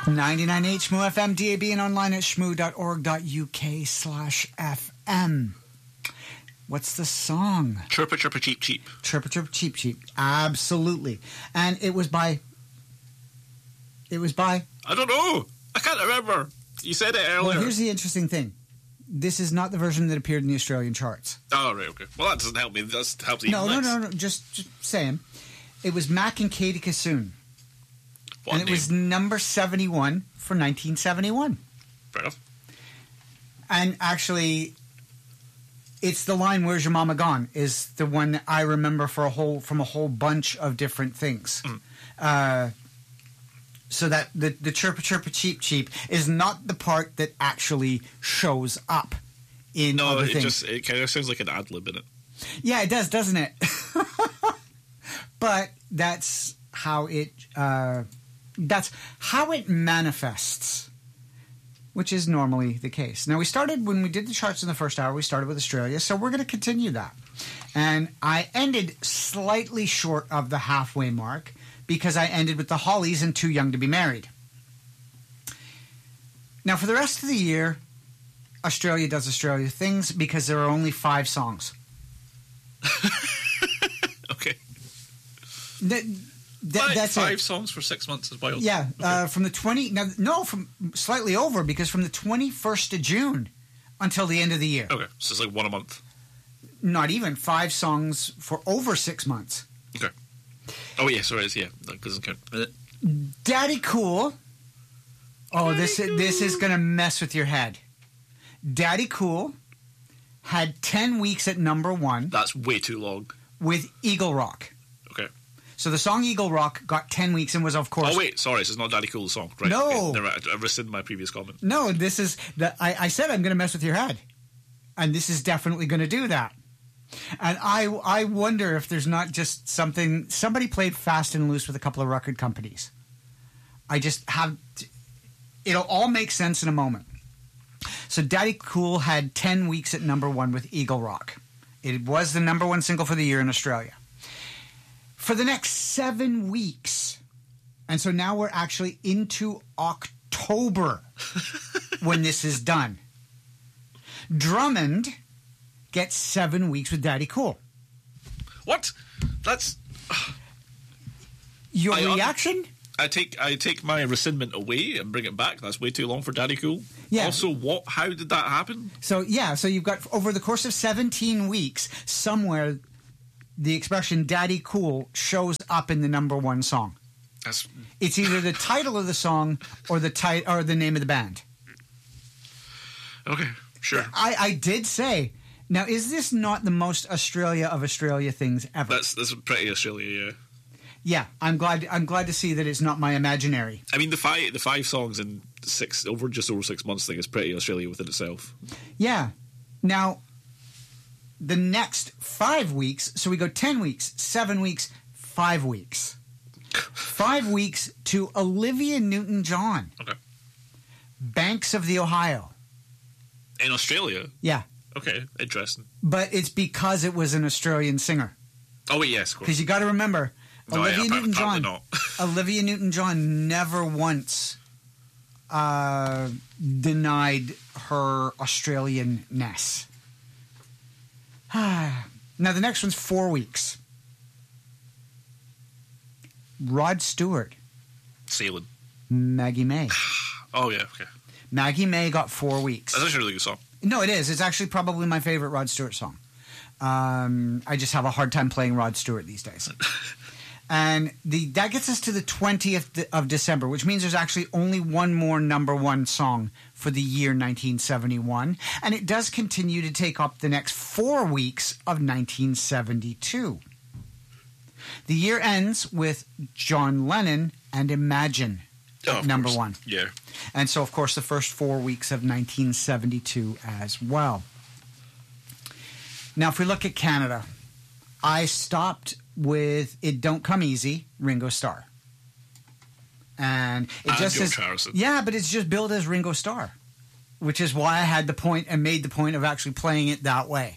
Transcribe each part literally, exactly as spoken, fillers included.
ninety-nine H M O F M, D A B, and online at shmoo dot org dot U K slash F M. What's the song? Chirpa Chirpa Cheep Cheep. Chirpa Chirpa Cheep Cheep. Absolutely. And it was by... It was by... I don't know. I can't remember. You said it earlier. Well, here's the interesting thing. This is not the version that appeared in the Australian charts. Oh, right, okay. Well, that doesn't help me. That helps even No, no, less. no, no. Just, just saying. It was Mac and Katie Kassoon. What and it name? was number seventy-one for nineteen seventy-one. Fair enough. And actually, it's the line "Where's Your Mama Gone" is the one that I remember for a whole from a whole bunch of different things. Mm. Uh, so that the the chirpa chirpa cheep cheep is not the part that actually shows up in No, other it things. just it kind of sounds like an ad lib in it. Yeah, it does, doesn't it? But that's how it uh, that's how it manifests, which is normally the case. Now, we started when we did the charts in the first hour. We started with Australia, so we're going to continue that. And I ended slightly short of the halfway mark because I ended with the Hollies and Too Young to Be Married. Now, for the rest of the year, Australia does Australia things because there are only five songs. Okay. That, that, five that's five it. songs for six months is wild. Yeah, Okay. uh, from the twenty now, no, from slightly over because from the twenty-first of June until the end of the year. Okay, so it's like one a month. Not even five songs for over six months. Okay. Oh, yeah, sorry, it's, yeah, that doesn't count. Uh, Daddy Cool. Oh, Daddy this Cool. this is gonna mess with your head. Daddy Cool had ten weeks at number one That's way too long. with Eagle Rock. Okay. So the song Eagle Rock got ten weeks and was, of course. Oh, wait, sorry, this is not Daddy Cool's song. Right, No. Okay, never mind. I rescind my previous comment. No, this is the. I, I said I'm going to mess with your head, and this is definitely going to do that. And I I wonder if there's not just something somebody played fast and loose with a couple of record companies. I just have. To, it'll all make sense in a moment. So Daddy Cool had ten weeks at number one with Eagle Rock. It was the number one single for the year in Australia. For the next seven weeks, and so now we're actually into October when this is done. Drummond gets seven weeks with Daddy Cool. What? That's... Your I- reaction? I take I take my rescindment away and bring it back. That's way too long for Daddy Cool. Yeah. Also, what? How did that happen? So, yeah, so you've got, over the course of seventeen weeks, somewhere the expression Daddy Cool shows up in the number one song. That's It's either the title of the song or the ti- or the name of the band. okay. Sure. I, I did say, now, is this not the most Australia of Australia things ever? That's that's pretty Australia. Yeah. Yeah, I'm glad. I'm glad to see that it's not my imaginary. I mean, the five the five songs in six over just over six months thing is pretty Australia within itself. Yeah. Now, the next five weeks. So we go ten weeks, seven weeks, five weeks, five weeks to Olivia Newton-John, Okay. Banks of the Ohio. In Australia. Yeah, Okay. Interesting. but it's because it was an Australian singer. Oh wait, yes, of course. Because you got to remember, No, Olivia yeah, appa- Newton-John. apparently not. Olivia Newton-John never once uh, denied her Australian-ness. Now, the next one's four weeks. Rod Stewart, Sailing. Maggie May. Oh yeah. Okay. Maggie May got four weeks. That's actually a really good song. No, it is. It's actually probably my favorite Rod Stewart song. Um, I just have a hard time playing Rod Stewart these days. And the that gets us to the twentieth of December, which means there's actually only one more number one song for the year nineteen seventy-one. And it does continue to take up the next four weeks of nineteen seventy-two. The year ends with John Lennon and Imagine Oh, of number course. one. Yeah. And so, of course, the first four weeks of nineteen seventy-two as well. Now, if we look at Canada, I stopped with It Don't Come Easy, Ringo Starr. And it And just George says, Harrison. yeah, but it's just billed as Ringo Starr, which is why I had the point and made the point of actually playing it that way.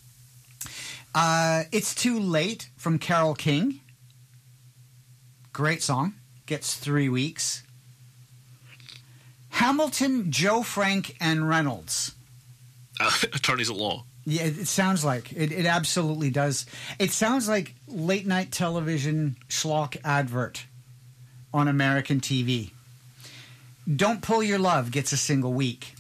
Uh, It's Too Late from Carole King. Great song. Gets three weeks. Hamilton, Joe Frank, and Reynolds. Uh, attorneys at law. Yeah, it, it sounds like it. It absolutely does. It sounds like late night television schlock advert on American T V. Don't Pull Your Love gets a single week.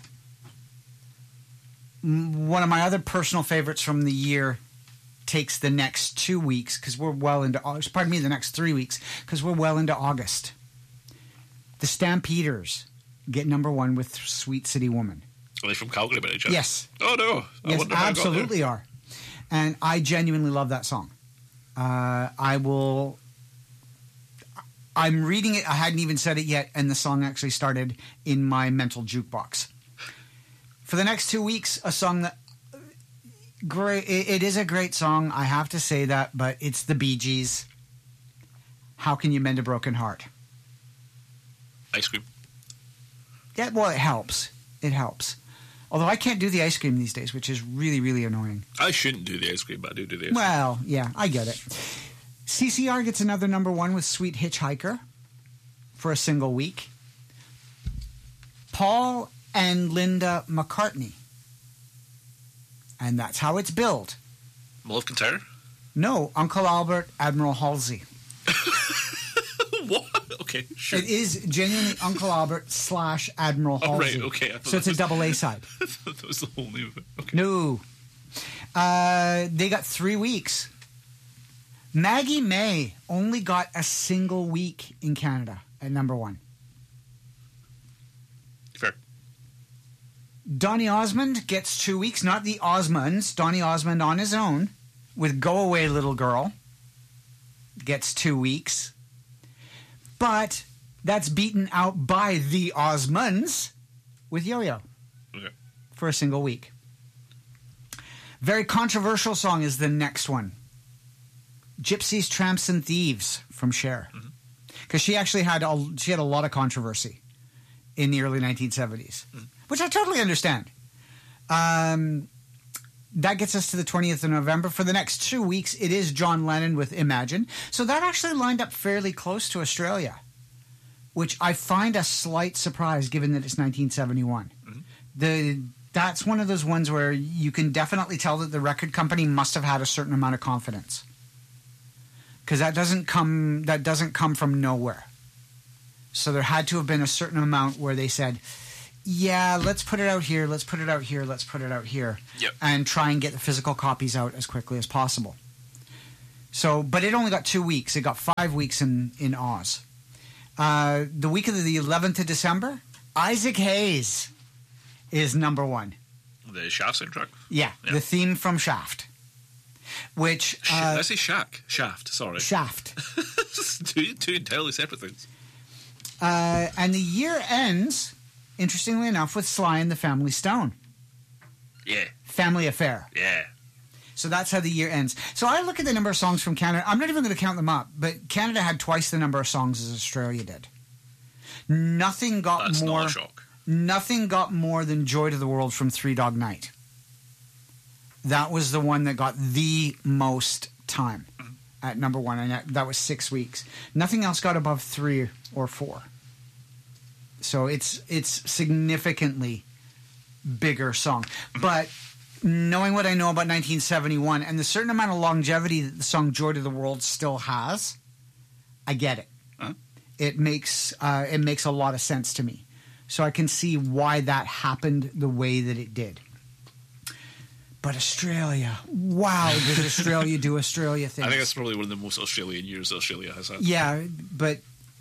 One of my other personal favorites from the year takes the next two weeks because we're well into August. Pardon me, the next three weeks because we're well into August. The Stampeders get number one with Sweet City Woman. Are they from Calgary by any chance? Yes. Oh, no. I yes, wonder how I got there. absolutely are. And I genuinely love that song. Uh, I will... I'm reading it. I hadn't even said it yet, and the song actually started in my mental jukebox. For the next two weeks, a song that... Great. It, it is a great song. I have to say that, but it's the Bee Gees. How Can You Mend a Broken Heart? Ice cream. Yeah, well, it helps. It helps. Although I can't do the ice cream these days, which is really, really annoying. I shouldn't do the ice cream, but I do do the ice cream. Well, yeah, I get it. C C R gets another number one with Sweet Hitchhiker for a single week. Paul and Linda McCartney. And that's how it's billed. Mull of Kintyre? No, Uncle Albert, Admiral Halsey. What? Okay, sure. It is genuinely Uncle Albert slash Admiral Oh, Halsey. right, okay. I thought So it's a that was- double A side. that was the whole name of it. Okay. No. Uh, they got three weeks. Maggie May only got a single week in Canada at number one. Fair. Donny Osmond gets two weeks. Not the Osmonds. Donny Osmond on his own with Go Away Little Girl gets two weeks. But that's beaten out by the Osmonds with Yo-Yo Okay. for a single week. Very controversial song is the next one. Gypsies, Tramps, and Thieves from Cher. Because she actually had a, she had a lot of controversy in the early nineteen seventies, mm-hmm. which I totally understand. Um, that gets us to the twentieth of November. For the next two weeks, it is John Lennon with Imagine. So that actually lined up fairly close to Australia, which I find a slight surprise given that it's nineteen seventy-one. Mm-hmm. The That's one of those ones where you can definitely tell that the record company must have had a certain amount of confidence. Because that doesn't come that doesn't come from nowhere. So there had to have been a certain amount where they said, yeah, let's put it out here, let's put it out here, let's put it out here. Yep. And try and get the physical copies out as quickly as possible. So, but it only got two weeks. It got five weeks in, in Oz. Uh, the week of the eleventh of December, Isaac Hayes is number one. The Shaft soundtrack? Yeah, Yeah. the theme from Shaft. Which... Sh- Uh, Did I say Shack? Shaft, sorry. Shaft. two, two entirely separate things. Uh, and the year ends, interestingly enough, with Sly and the Family Stone. Yeah. Family Affair. Yeah. So that's how the year ends. So I look at the number of songs from Canada. I'm not even going to count them up, but Canada had twice the number of songs as Australia did. Nothing got That's more. not a shock. Nothing got more than Joy to the World from Three Dog Night. That was the one that got the most time mm-hmm. at number one, and that, that was six weeks. Nothing else got above three or four. So it's it's significantly bigger song. Mm-hmm. But knowing what I know about nineteen seventy-one and the certain amount of longevity that the song Joy to the World still has, I get it. Uh-huh. It makes uh, it makes a lot of sense to me. So I can see why that happened the way that it did. But Australia, wow, does Australia do Australia things? I think that's probably one of the most Australian years Australia has had. Yeah, but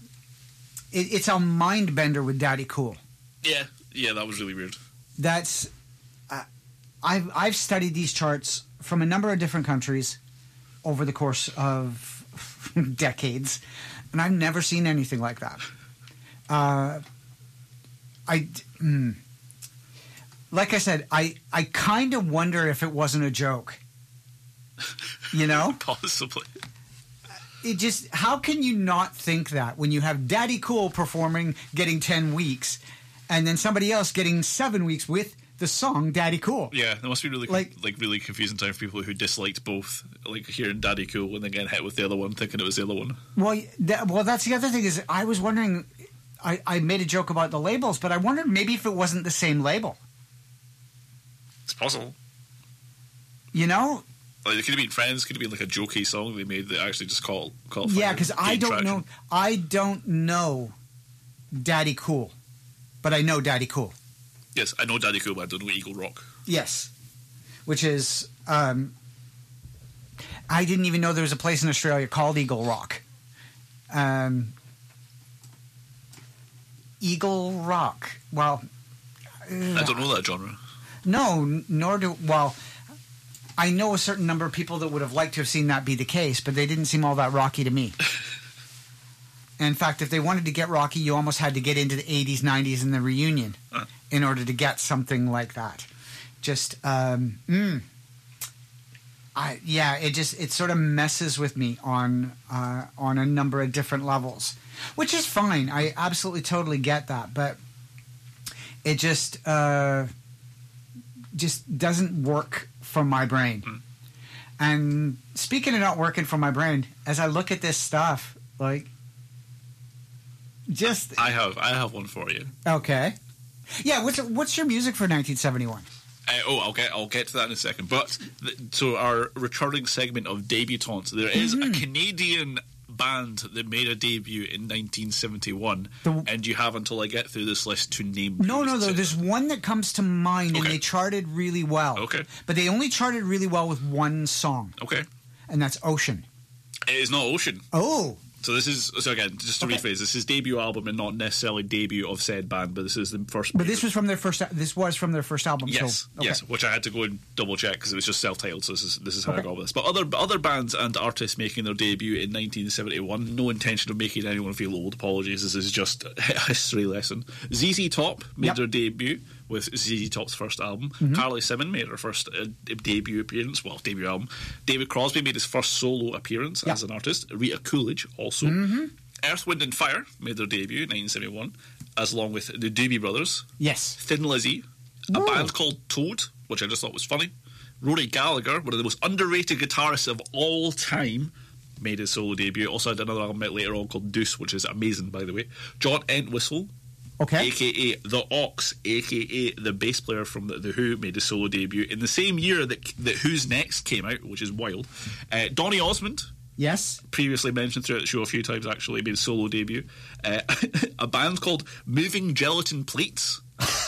it, it's a mind bender with Daddy Cool. Yeah, yeah, that was really weird. That's uh, I've I've studied these charts from a number of different countries over the course of decades, and I've never seen anything like that. Uh, I. Mm, Like I said, I, I kind of wonder if it wasn't a joke. You know? Possibly. It just, how can you not think that when you have Daddy Cool performing, getting ten weeks, and then somebody else getting seven weeks with the song Daddy Cool? Yeah, it must be really Like- like really confusing time for people who disliked both, like hearing Daddy Cool and then getting hit with the other one, thinking it was the other one. Well, that, well, that's the other thing is I was wondering, I, I made a joke about the labels, but I wondered maybe if it wasn't the same label. It's possible. You know? Like, it could have been Friends, could have been like a jokey song they made that actually just called called. Yeah, because I don't traction. know. I don't know Daddy Cool, but I know Daddy Cool. Yes, I know Daddy Cool, but I don't know Eagle Rock. Yes, which is um, I didn't even know there was a place in Australia called Eagle Rock. Um, Eagle Rock. Well, I don't know that genre. no, n- nor do well. I know a certain number of people that would have liked to have seen that be the case, but they didn't seem all that rocky to me. In fact, if they wanted to get rocky, you almost had to get into the eighties, nineties, and the reunion Huh. in order to get something like that. Just, um, mm, I yeah, it just it sort of messes with me on uh, on a number of different levels, which is fine. I absolutely totally get that, but it just uh, just doesn't work for my brain. Mm. And speaking of not working for my brain, as I look at this stuff, like, just I have I have one for you. okay, yeah. What's what's your music for nineteen seventy-one? Uh, oh, I'll get I'll get to that in a second. But th- so our recurring segment of debutantes, there is Mm-hmm. a Canadian band that made a debut in nineteen seventy-one, The- and you have until I get through this list to name. No, who no, it's no. in. There's one that comes to mind, and Okay. they charted really well. Okay. But they only charted really well with one song, Okay, and that's Ocean. it is not Ocean. Oh, So this is so again, just to Okay. rephrase, this is debut album and not necessarily debut of said band, but this is the first. but this was from their first. This was from their first album. Yes, so, okay. yes, which I had to go and double check because it was just self-titled. So this is this is how I Okay. got with this. But other other bands and artists making their debut in nineteen seventy-one. No intention of making anyone feel old. Apologies. This is just a history lesson. Z Z Top made Yep. their debut with Z Z Top's first album. Mm-hmm. Carly Simon made her first uh, debut appearance. Well, debut album. David Crosby made his first solo appearance Yep. as an artist. Rita Coolidge also. Mm-hmm. Earth, Wind and Fire made their debut in nineteen seventy-one, as along with the Doobie Brothers. Yes. Thin Lizzy, a Ooh. band called Toad, which I just thought was funny. Rory Gallagher, one of the most underrated guitarists of all time, made his solo debut. Also had another album out later on called Deuce, which is amazing, by the way. John Entwistle, Okay. aka The Ox, aka the bass player from The, the Who, made his solo debut in the same year that, that Who's Next came out, which is wild. Uh, Donny Osmond, Yes. previously mentioned throughout the show a few times, actually made a solo debut. Uh, a band called Moving Gelatin Plates,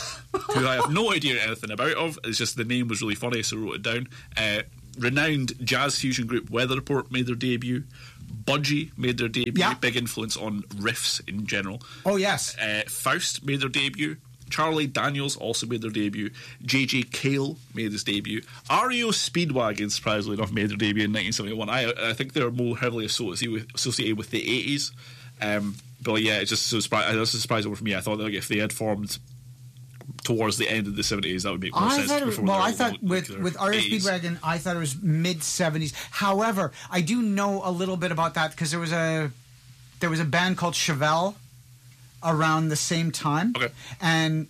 who I have no idea anything about of. It's just the name was really funny, so I wrote it down. Uh, renowned jazz fusion group Weather Report made their debut. Budgie made their debut. Yeah. Big influence on riffs in general. Oh yes. Uh, Faust made their debut. Charlie Daniels also made their debut. J J Cale made his debut. R E O Speedwagon, surprisingly enough, made their debut in nineteen seventy-one. I, I think they're more heavily associated with, associated with the eighties. Um, but yeah, it's just so surprising. That's a surprise over for me. I thought that like, if they had formed towards the end of the seventies, that would make more I sense. thought it was, before well, their- I thought like, with their with R E O eighties. Speedwagon, I thought it was mid seventies. However, I do know a little bit about that because there was a there was a band called Chevelle around the same time. Okay. And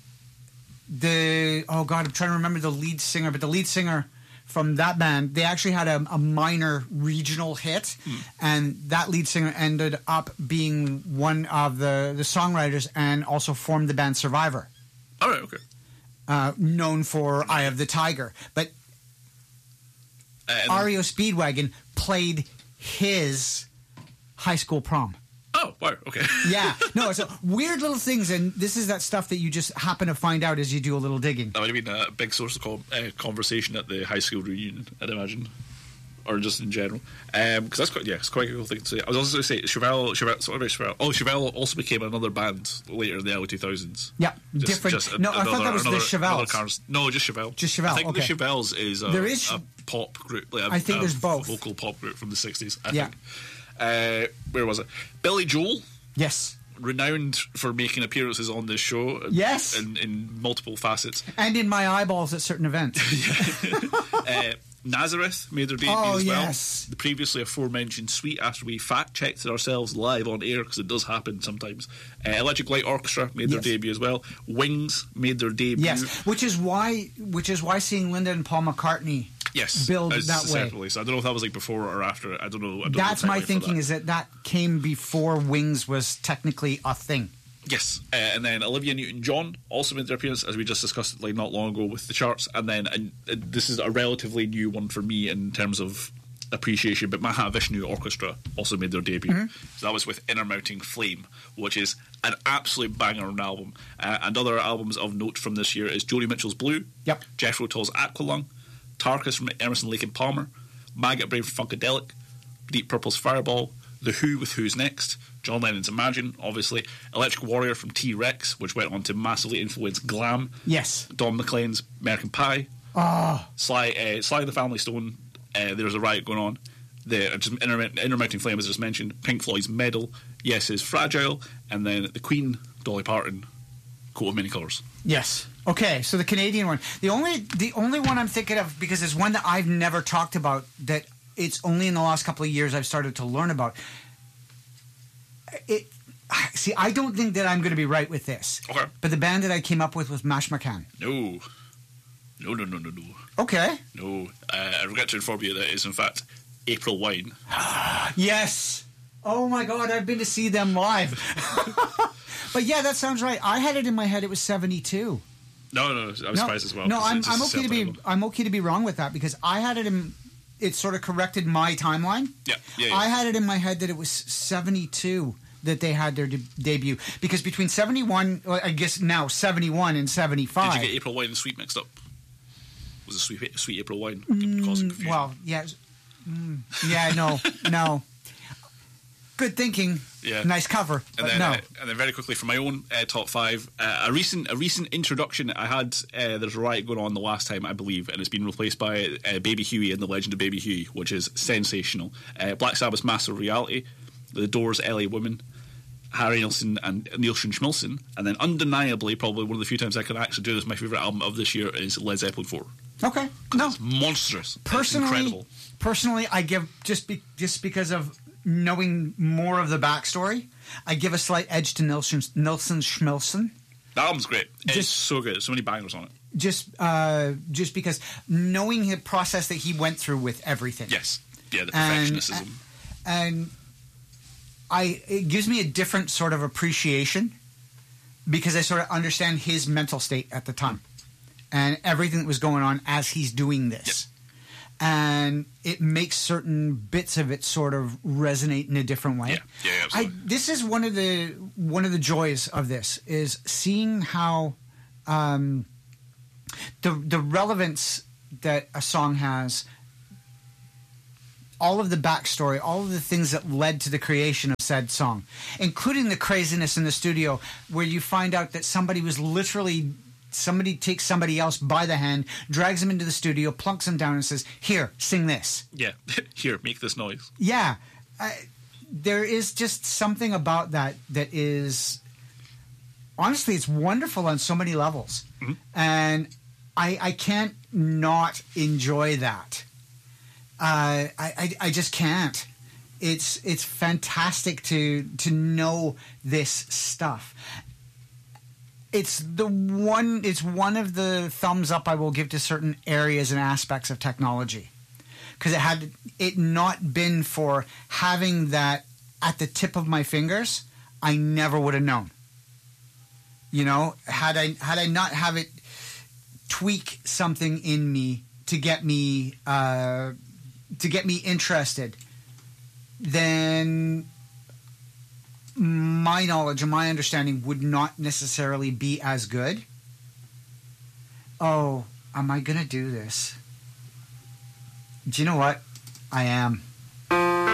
the oh god, I'm trying to remember the lead singer, but the lead singer from that band, they actually had a, a minor regional hit, and that lead singer ended up being one of the the songwriters and also formed the band Survivor. All right, okay. Uh, known for Eye of the Tiger. But Uh, and- R E O Speedwagon played his high school prom. oh, wow, okay. Yeah. No, so weird little things, and this is that stuff that you just happen to find out as you do a little digging. That would have been a big source of com- uh, conversation at the high school reunion, I'd imagine, or just in general. Because um, that's quite, yeah, it's quite a cool thing to say. I was also going to say, Chevelle, Chevelle, what about Chevelle? Oh, Chevelle also became another band later in the early two thousands. Yeah, different. No, I thought that was the Chevelles. Chevelles. No, just Chevelle. Just Chevelle, I think okay. the Chevelles is a, There is- a pop group. Like a, I think a there's both. vocal pop group from the sixties, I Yeah. think. Uh, where was it? Billy Joel. Yes. Renowned for making appearances on this show. Yes. In, in multiple facets. And in my eyeballs at certain events. uh, Nazareth made their debut Oh, as well. yes. The previously aforementioned Sweet, after we fact checked it ourselves live on air, because it does happen sometimes. Uh, Electric Light Orchestra made Yes. their debut as well. Wings made their debut. Yes. Which is why which is why seeing Linda and Paul McCartney Yes, build as that way. separately. So I don't know if that was like before or after. I don't know. I don't That's know my the timeline for thinking that. is that that came before Wings was technically a thing. Yes, uh, and then Olivia Newton-John also made their appearance, as we just discussed like not long ago with the charts. And then and, uh, this is a relatively new one for me in terms of appreciation, but Mahavishnu Orchestra also made their debut. Mm-hmm. So that was with Inner Mounting Flame, which is an absolute banger of an album. Uh, and other albums of note from this year is Joni Mitchell's Blue, yep. Jethro Tull's Aqualung, Tarkus from Emerson, Lake and Palmer, Maggot Brain from Funkadelic, Deep Purple's Fireball, The Who with Who's Next, John Lennon's Imagine, obviously, Electric Warrior from T-Rex, which went on to massively influence glam. Yes. Don McLean's American Pie. Oh. Sly, uh, Sly and the Family Stone, uh, There's a Riot Going On. The uh, just Inner, Inner Mounting Flame, as I just mentioned. Pink Floyd's Medal. Yes is Fragile. And then the Queen, Dolly Parton, Coat of Many Colours. Yes. Okay, so the Canadian one. The only the only one I'm thinking of, because it's one that I've never talked about, that it's only in the last couple of years I've started to learn about. It see, I don't think that I'm going to be right with this. Okay. But the band that I came up with was Mash McCann. No. No, no, no, no, no. Okay. No. Uh, I regret to inform you that it is, in fact, April Wine. Yes. Oh, my God, I've been to see them live. But, yeah, that sounds right. I had it in my head it was seventy-two. No, no, I was no, surprised as well. No, I'm, I'm okay to be I'm okay to be wrong with that, because I had it in... It sort of corrected my timeline. Yeah, yeah, yeah. I had it in my head that it was seventy-two that they had their de- debut. Because between seventy-one, well, I guess now seventy-one and seventy-five. Did you get April Wine and Sweet mixed up? Was it Sweet, sweet April Wine mm, causing confusion? Well, yeah. Mm, yeah, no, no. Good thinking. Yeah. Nice cover. And but then, no. uh, and then very quickly for my own uh, top five, uh, a recent a recent introduction I had. Uh, there's a riot going on the last time, I believe, and it's been replaced by uh, Baby Huey and the Legend of Baby Huey, which is sensational. Uh, Black Sabbath's Master of Reality, The Doors' L A Woman, Harry Nilsson and Nilsson Schmilsson, and then undeniably, probably one of the few times I can actually do this, my favourite album of this year is Led Zeppelin four. Okay, no, it's monstrous. Personally, it's incredible. Personally, I give just be, just because of knowing more of the backstory, I give a slight edge to Nilsson Nilsson Schmilsson. That album's great. It's just, so good. So many bangers on it. Just, uh, just because knowing the process that he went through with everything. Yes. Yeah, the perfectionism. And, and I, it gives me a different sort of appreciation, because I sort of understand his mental state at the time and everything that was going on as he's doing this. Yes. And it makes certain bits of it sort of resonate in a different way. Yeah, yeah, yeah, absolutely. I, this is one of the one of the joys of this, is seeing how um, the the relevance that a song has, all of the backstory, all of the things that led to the creation of said song, including the craziness in the studio, where you find out that somebody was literally. Somebody takes somebody else by the hand, drags them into the studio, plunks them down and says, "Here, sing this." Yeah, here, make this noise. Yeah. I, there is just something about that that is, honestly, it's wonderful on so many levels. Mm-hmm. And I, I can't not enjoy that. Uh, I, I, I just can't. It's it's fantastic to to know this stuff. It's the one. It's one of the thumbs up I will give to certain areas and aspects of technology, because it had it not been for having that at the tip of my fingers, I never would have known. You know, had I had I not have it tweak something in me to get me uh, to get me interested, then my knowledge and my understanding would not necessarily be as good. Oh, am I going to do this? Do you know what? I am.